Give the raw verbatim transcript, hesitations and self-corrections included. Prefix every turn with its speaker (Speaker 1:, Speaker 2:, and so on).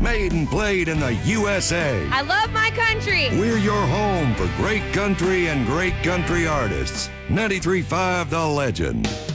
Speaker 1: Made and played in the U S A.
Speaker 2: I love my country.
Speaker 1: We're your home for great country and great country artists. ninety-three point five The Legend.